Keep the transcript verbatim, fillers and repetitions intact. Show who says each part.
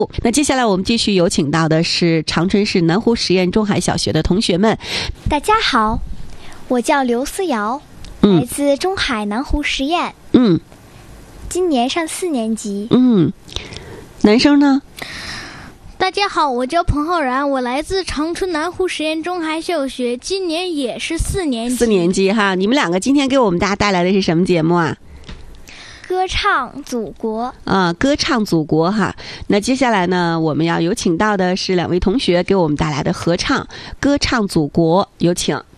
Speaker 1: 那接下来我们继续有请到的是长春市南湖实验中海小学的同学们。
Speaker 2: 大家好，我叫刘思瑶，
Speaker 1: 嗯、
Speaker 2: 来自中海南湖实验，
Speaker 1: 嗯，
Speaker 2: 今年上四年级。
Speaker 1: 嗯，男生呢？
Speaker 3: 大家好，我叫彭浩然，我来自长春南湖实验中海小学，今年也是四年级。
Speaker 1: 四年级哈，你们两个今天给我们大家带来的是什么节目啊？
Speaker 2: 歌唱祖国
Speaker 1: 啊，歌唱祖国哈。那接下来呢，我们要有请到的是两位同学给我们带来的合唱《歌唱祖国》，有请。